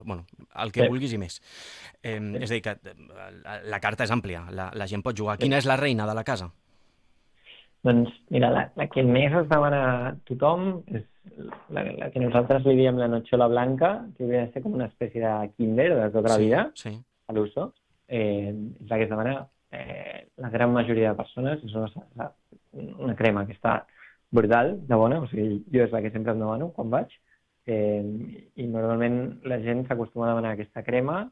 bueno, el que Sí, vulguis i més. sí, És a dir, que la carta és àmplia, la gent pot jugar. sí. Quina és la reina de la casa? Doncs mira, la que més es demana a tothom és la que nosaltres li diem la nochola blanca, que hauria de ser com una espècie de Kinder de tota la Sí, vida, sí. a l'uso. És la que es demana la gran majoria de persones. És una crema que està brutal, de bona, o sigui, jo és la que sempre em demano quan vaig. Eh, I normalment la gent s'acostuma a demanar aquesta crema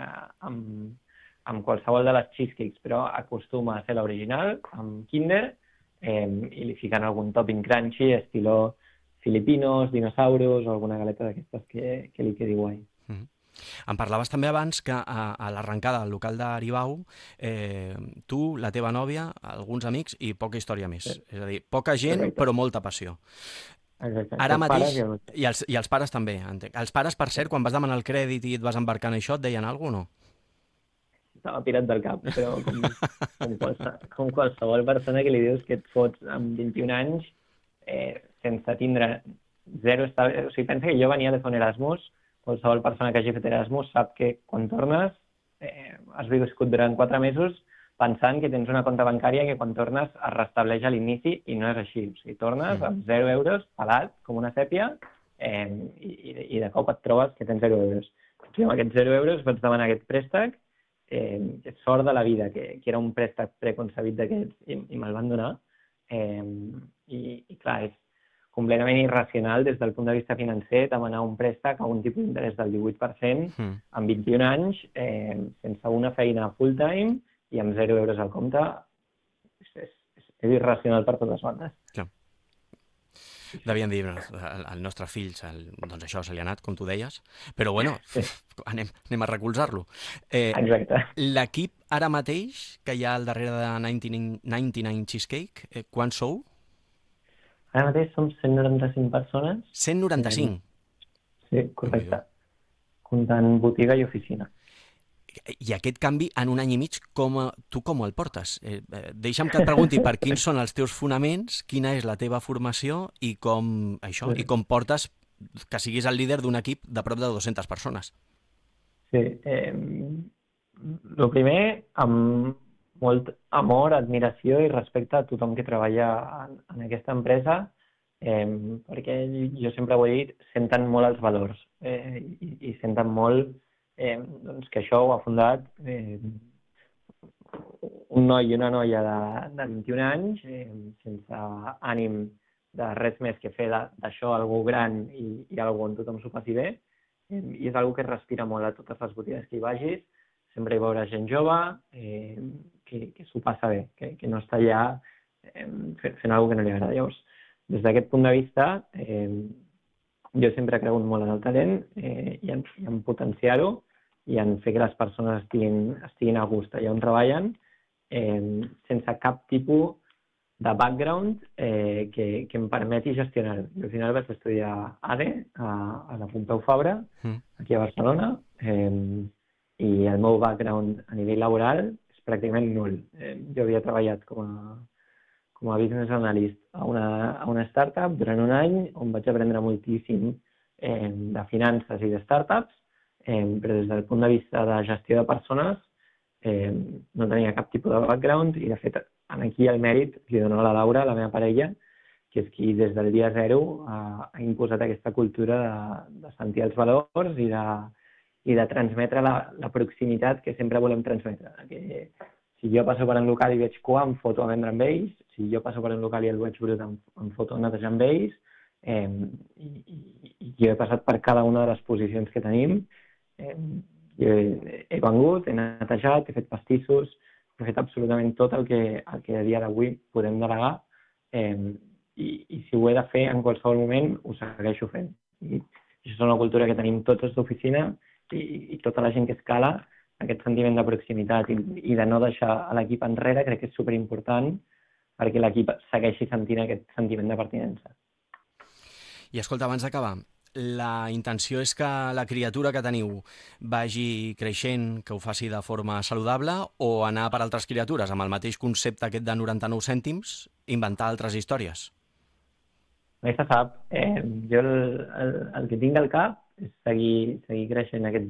amb qualsevol de les cheesecakes, però acostuma a ser l'original, amb Kinder, i li fiquen algun topping crunchy, estilo filipinos, dinosaurus o alguna galeta d'aquestes que li quedi guai. Mm. Em parlaves també abans que a l'arrencada del local d'Aribau, tu, la teva nòvia, alguns amics i poca història més. Sí, És a dir, poca gent correcte. però molta passió. Exacte. Ara Els mateix, pares i els... i els pares també, entenc. Els pares, per cert, quan vas demanar el crèdit i et vas embarcar en això, et deien alguna cosa o no? Estava tirat del cap, però com qualsevol persona que li dius que et fots amb 21 anys sense tindre zero... O sigui, pensa que jo venia de fer un Erasmus, qualsevol persona que hagi fet Erasmus sap que quan tornes has viscut durant 4 mesos pensant que tens una compte bancària que quan tornes es restableix a l'inici i no és així. O sigui, tornes Mm. amb 0 euros, pelat, com una sèpia, i de cop et trobes que tens 0 euros. I amb aquests 0 euros vaig demanar aquest préstec, sort de la vida, que era un préstec preconcebit d'aquests i me'l van donar. Eh, i clar, és completament irracional des del punt de vista financer demanar un préstec a un tipus d'interès del 18% Mm. amb 21 anys, sense una feina full-time i amb 0 euros al compte. És irracional per totes bandes. Clar. Sí, sí. Devien dir, el nostre fill, doncs això se li ha anat, com tu deies, però bueno, Sí, anem a recolzar-lo. exacte. L'equip ara mateix, que hi ha al darrere de 99 Cheesecake, quants sou? Ara mateix som 195 persones. Eh, 195. sí, Déu-n'hi-do. correcte. Comptant botiga i oficina. I aquest canvi en un any i mig, tu com el portes? Deixa'm que et pregunti per quins són els teus fonaments, quina és la teva formació i com portes que siguis el líder d'un equip de prop de 200 persones. Sí, el primer, amb molt amor, admiració i respecte a tothom que treballa en aquesta empresa, perquè jo sempre ho he dit, senten molt els valors i senten molt doncs que això ho ha fundat un noi i una noia de 21 anys, sense ànim de res més que fer d'això algú gran i algú on tothom s'ho passi bé, i és algo que es respira molt a totes les botigues que hi vagis. Sempre hi veuràs gent jove que s'ho passa bé, que no està allà fent alguna cosa que no li agrada. Llavors, des d'aquest punt de vista, jo sempre he cregut molt en el talent i en potenciar-ho i en fer que les persones estiguin a gust allà on treballen, sense cap tipus de background que em permeti gestionar-ho. Jo al final vaig estudiar ADE a la Pompeu Fabra, Mm. aquí a Barcelona, i el meu background a nivell laboral és pràcticament nul. Jo havia treballat com a business analyst a una startup durant un any on vaig aprendre moltíssim de finances i de startups, però des del punt de vista de gestió de persones no tenia cap tipus de background i de fet aquí el mèrit li dono a la Laura, la meva parella, que és qui des del dia zero ha imposat aquesta cultura de sentir els valors i de transmetre la proximitat que sempre volem transmetre. Que si jo passo per un local i veig cua, em foto a vendre amb ells. Si jo passo per un local i el veig brut, em foto a netejar amb ells. I jo he passat per cada una de les posicions que tenim. Jo he vengut, he netejat, he fet pastissos, he fet absolutament tot el que a dia d'avui podem delegar, i si ho he de fer en qualsevol moment ho segueixo fent. I això és una cultura que tenim tots els d'oficina i tota la gent que escala, aquest sentiment de proximitat i de no deixar l'equip enrere crec que és superimportant perquè l'equip segueixi sentint aquest sentiment de pertinença. I escolta, abans d'acabar, la intenció és que la criatura que teniu vagi creixent, que ho faci de forma saludable, o anar per altres criatures, amb el mateix concepte aquest de 99 cèntims, inventar altres històries? Mai se sap. Jo el que tinc al cap és seguir creixent aquest